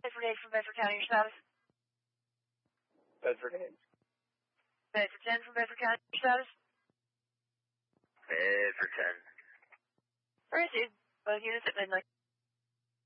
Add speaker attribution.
Speaker 1: Bedford 8 from Bedford County, your status?
Speaker 2: Bedford 8.
Speaker 1: Bedford 10 from Bedford County, your status?
Speaker 3: Bedford 10.
Speaker 1: Received. Both units at midnight.